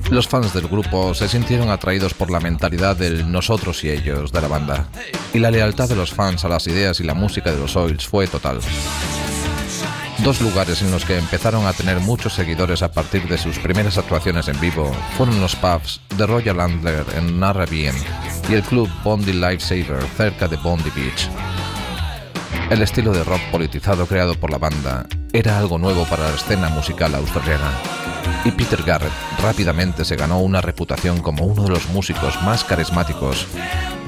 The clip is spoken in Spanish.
Los fans del grupo se sintieron atraídos por la mentalidad del nosotros y ellos de la banda, y la lealtad de los fans a las ideas y la música de los Oils fue total. Dos lugares en los que empezaron a tener muchos seguidores a partir de sus primeras actuaciones en vivo fueron los pubs The Royal Antler en Narrabeen y el club Bondi Lifesaver cerca de Bondi Beach. El estilo de rock politizado creado por la banda era algo nuevo para la escena musical australiana, y Peter Garrett rápidamente se ganó una reputación como uno de los músicos más carismáticos